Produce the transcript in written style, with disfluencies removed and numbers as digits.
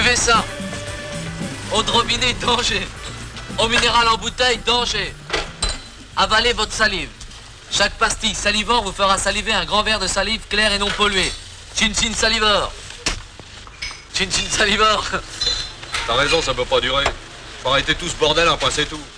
Buvez ça. Eau de robinet, danger. Eau minérale en bouteille, danger. Avalez votre salive. Chaque pastille salivant vous fera saliver un grand verre de salive claire et non polluée. Chin chin salivor. Chin chin salivor. T'as raison, ça peut pas durer. Faut arrêter tout ce bordel, hein, c'est tout.